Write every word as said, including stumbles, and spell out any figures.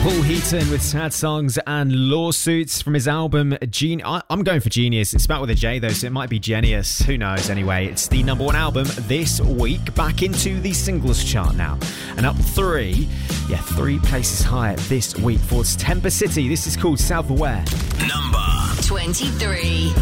Paul Heaton with Sad Songs and Lawsuits from his album Gen- I- I'm going for Genius. It's spelled with a J though, so it might be Genius. Who knows? Anyway, it's the number one album this week. Back into the singles chart now. And up three, yeah, three places higher this week for Temper City. This is called Self-Aware. Number twenty-three.